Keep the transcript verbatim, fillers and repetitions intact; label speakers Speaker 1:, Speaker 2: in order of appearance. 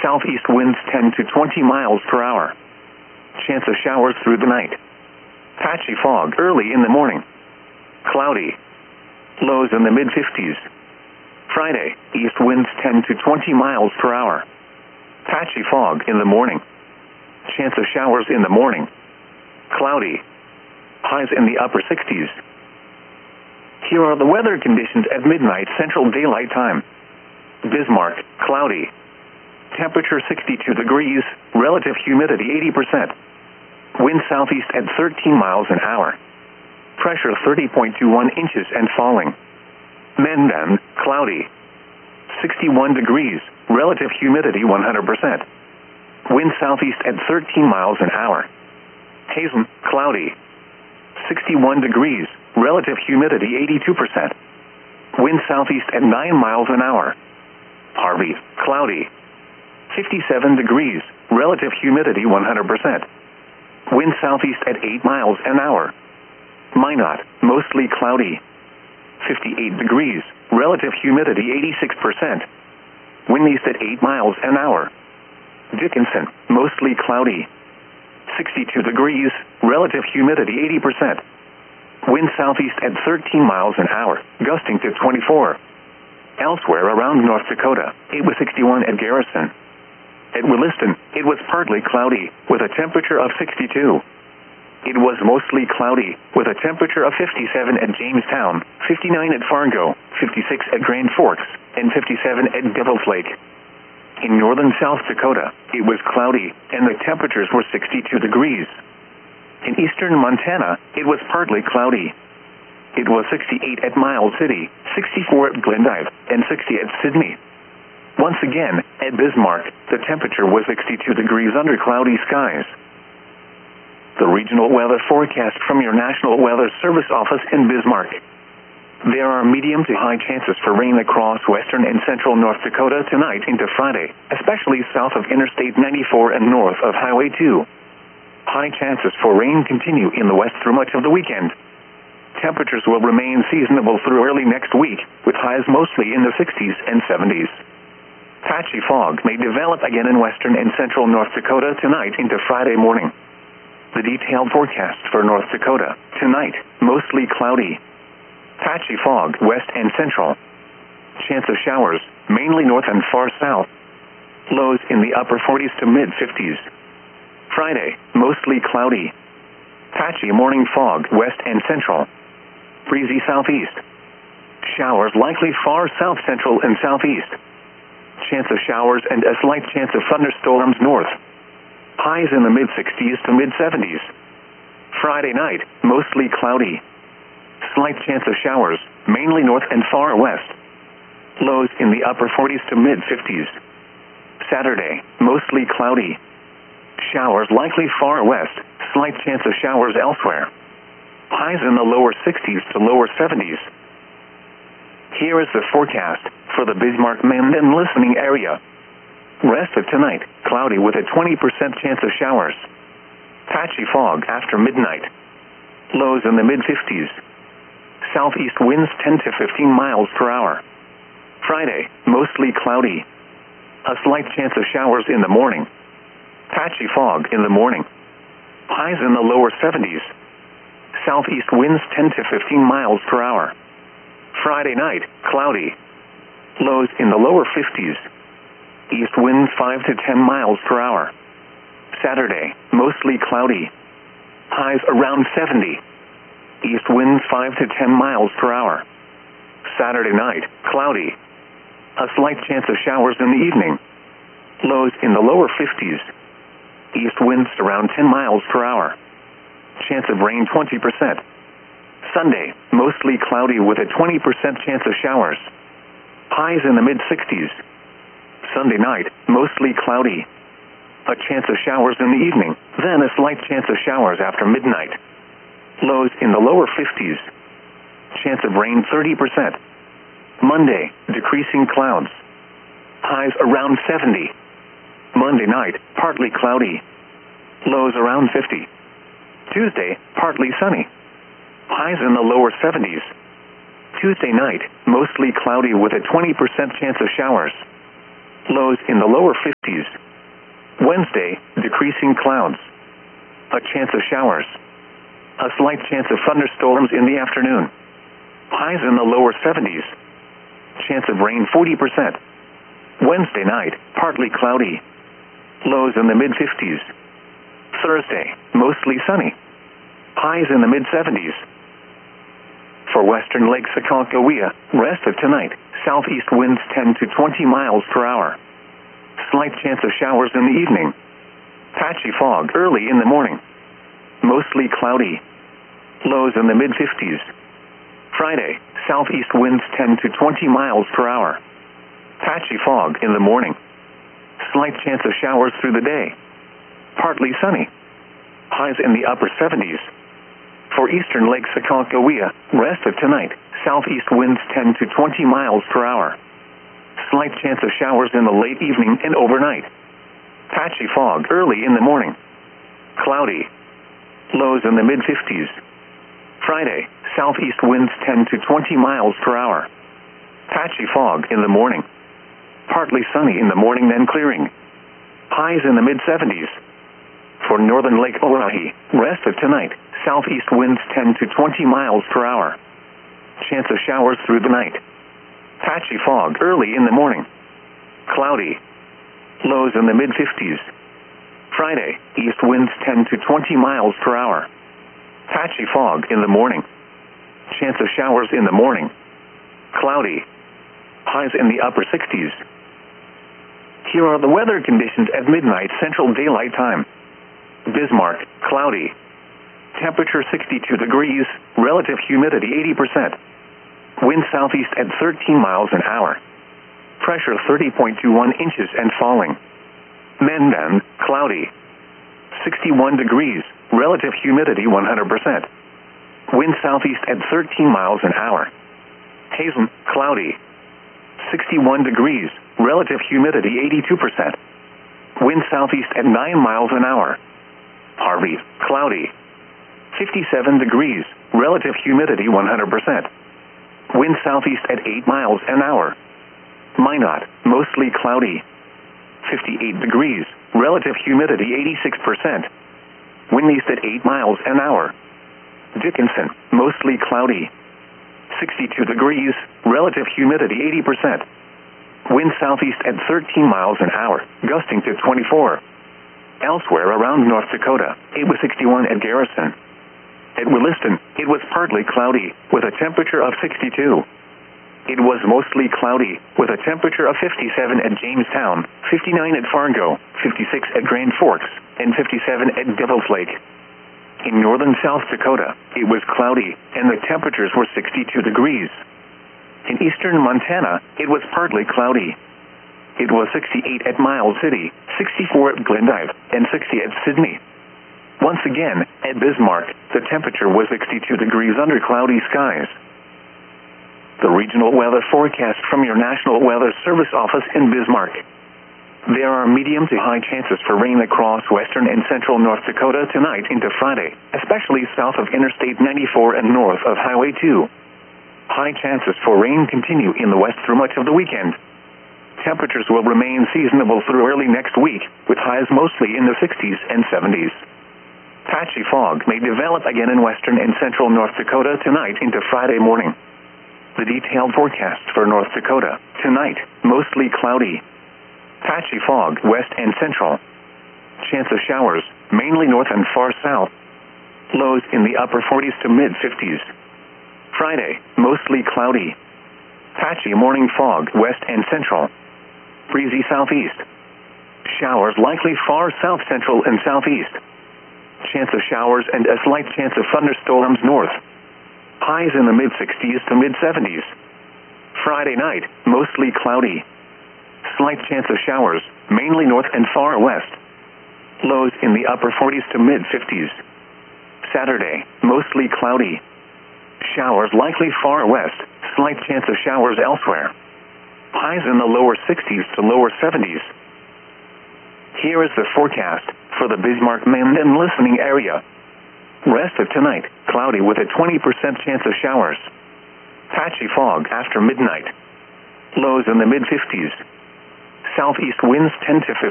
Speaker 1: Southeast winds ten to twenty miles per hour. Chance of showers through the night. Patchy fog early in the morning. Cloudy. Lows in the mid fifties. Friday, east winds ten to twenty miles per hour. Patchy fog in the morning. Chance of showers in the morning. Cloudy. Highs in the upper sixties. Here are the weather conditions at midnight Central Daylight Time. Bismarck, cloudy. Temperature sixty-two degrees, relative humidity eighty percent. Wind southeast at thirteen miles an hour. Pressure thirty point two one inches and falling. Mendon, cloudy. sixty-one degrees, relative humidity one hundred percent. Wind southeast at thirteen miles an hour. Hazen, cloudy. sixty-one degrees, relative humidity eighty-two percent. Wind southeast at nine miles an hour. Harvey, cloudy. fifty-seven degrees, relative humidity one hundred percent. Wind southeast at eight miles an hour. Minot, mostly cloudy. fifty-eight degrees, relative humidity eighty-six percent. Wind east at eight miles an hour. Dickinson, mostly cloudy. sixty-two degrees, relative humidity eighty percent. Wind southeast at thirteen miles an hour, gusting to twenty-four. Elsewhere around North Dakota, it was sixty-one at Garrison. At Williston, it was partly cloudy, with a temperature of sixty-two. It was mostly cloudy, with a temperature of fifty-seven at Jamestown, fifty-nine at Fargo, fifty-six at Grand Forks, and fifty-seven at Devil's Lake. In northern South Dakota, it was cloudy, and the temperatures were sixty-two degrees. In eastern Montana, it was partly cloudy. It was sixty-eight at Miles City, sixty-four at Glendive, and sixty at Sidney. Once again, at Bismarck, the temperature was sixty-two degrees under cloudy skies. The regional weather forecast from your National Weather Service office in Bismarck. There are medium to high chances for rain across western and central North Dakota tonight into Friday, especially south of Interstate ninety-four and north of Highway two. High chances for rain continue in the west through much of the weekend. Temperatures will remain seasonable through early next week, with highs mostly in the sixties and seventies. Patchy fog may develop again in western and central North Dakota tonight into Friday morning. The detailed forecast for North Dakota. Tonight, mostly cloudy. Patchy fog west and central. Chance of showers, mainly north and far south. Lows in the upper forties to mid fifties. Friday, mostly cloudy. Patchy morning fog west and central. Breezy southeast. Showers likely far south central and southeast. Chance of showers and a slight chance of thunderstorms north. Highs in the mid sixties to mid seventies. Friday night, mostly cloudy. Slight chance of showers, mainly north and far west. Lows in the upper forties to mid fifties. Saturday, mostly cloudy. Showers likely far west, slight chance of showers elsewhere. Highs in the lower sixties to lower seventies. Here is the forecast for the Bismarck-Mendon listening area. Rest of tonight, cloudy with a twenty percent chance of showers. Patchy fog after midnight. Lows in the mid fifties. Southeast winds ten to fifteen miles per hour. Friday, mostly cloudy. A slight chance of showers in the morning. Patchy fog in the morning. Highs in the lower seventies. Southeast winds ten to fifteen miles per hour. Friday night, cloudy. Lows in the lower fifties. East winds five to ten miles per hour. Saturday, mostly cloudy. Highs around seventy. East winds five to ten miles per hour. Saturday night, cloudy. A slight chance of showers in the evening. Lows in the lower fifties. East winds around ten miles per hour. Chance of rain twenty percent. Sunday, mostly cloudy with a twenty percent chance of showers. Highs in the mid sixties. Sunday night, mostly cloudy. A chance of showers in the evening, then a slight chance of showers after midnight. Lows in the lower fifties. Chance of rain thirty percent. Monday, decreasing clouds. Highs around seventy. Monday night, partly cloudy. Lows around fifty. Tuesday, partly sunny. Highs in the lower seventies. Tuesday night, mostly cloudy with a twenty percent chance of showers. Lows in the lower fifties. Wednesday, decreasing clouds. A chance of showers. A slight chance of thunderstorms in the afternoon. Highs in the lower seventies. Chance of rain forty percent. Wednesday night, partly cloudy. Lows in the mid-fifties. Thursday, mostly sunny. Highs in the mid-seventies. For western Lake Sakakawea, rest of tonight, southeast winds ten to twenty miles per hour. Slight chance of showers in the evening. Patchy fog early in the morning. Mostly cloudy. Lows in the mid-fifties. Friday, southeast winds ten to twenty miles per hour. Patchy fog in the morning. Slight chance of showers through the day. Partly sunny. Highs in the upper seventies. For eastern Lake Sakakawea, rest of tonight, southeast winds ten to twenty miles per hour. Slight chance of showers in the late evening and overnight. Patchy fog early in the morning. Cloudy. Lows in the mid-fifties. Friday, southeast winds ten to twenty miles per hour. Patchy fog in the morning. Partly sunny in the morning, then clearing. Highs in the mid-seventies. For northern Lake Oahe, rest of tonight, southeast winds ten to twenty miles per hour. Chance of showers through the night. Patchy fog early in the morning. Cloudy. Lows in the mid-fifties. Friday, east winds ten to twenty miles per hour. Patchy fog in the morning. Chance of showers in the morning. Cloudy. Highs in the upper sixties. Here are the weather conditions at midnight Central Daylight Time. Bismarck, cloudy. Temperature sixty-two degrees, relative humidity eighty percent. Wind southeast at thirteen miles an hour. Pressure thirty point two one inches and falling. Mendon, cloudy. sixty-one degrees, relative humidity one hundred percent. Wind southeast at thirteen miles an hour. Hazen, cloudy. sixty-one degrees, relative humidity eighty-two percent. Wind southeast at nine miles an hour. Harvey, cloudy. fifty-seven degrees, relative humidity one hundred percent. Wind southeast at eight miles an hour. Minot, mostly cloudy. fifty-eight degrees, relative humidity eighty-six percent. Wind east at eight miles an hour. Dickinson, mostly cloudy. sixty-two degrees, relative humidity eighty percent. Wind southeast at thirteen miles an hour, gusting to twenty-four. Elsewhere around North Dakota, it was sixty-one at Garrison. At Williston, it was partly cloudy, with a temperature of sixty-two. It was mostly cloudy, with a temperature of fifty-seven at Jamestown, fifty-nine at Fargo, fifty-six at Grand Forks, and fifty-seven at Devil's Lake. In northern South Dakota, it was cloudy, and the temperatures were sixty-two degrees. In eastern Montana, it was partly cloudy. It was sixty-eight at Miles City, sixty-four at Glendive, and sixty at Sidney. Once again, at Bismarck, the temperature was sixty-two degrees under cloudy skies. The regional weather forecast from your National Weather Service office in Bismarck. There are medium to high chances for rain across western and central North Dakota tonight into Friday, especially south of Interstate ninety-four and north of Highway two. High chances for rain continue in the west through much of the weekend. Temperatures will remain seasonable through early next week, with highs mostly in the sixties and seventies. Patchy fog may develop again in western and central North Dakota tonight into Friday morning. The detailed forecast for North Dakota. Tonight, mostly cloudy. Patchy fog west and central. Chance of showers, mainly north and far south. Lows in the upper forties to mid-fifties. Friday, mostly cloudy. Patchy morning fog west and central. Breezy southeast. Showers likely far south central and southeast. Chance of showers and a slight chance of thunderstorms north. Highs in the mid-sixties to mid-seventies. Friday night, mostly cloudy. Slight chance of showers, mainly north and far west. Lows in the upper forties to mid-fifties. Saturday, mostly cloudy. Showers likely far west, slight chance of showers elsewhere. Highs in the lower sixties to lower seventies. Here is the forecast for the Bismarck-Mendon listening area. Rest of tonight, cloudy with a twenty percent chance of showers. Patchy fog after midnight. Lows in the mid-fifties. Southeast winds ten to fifteen.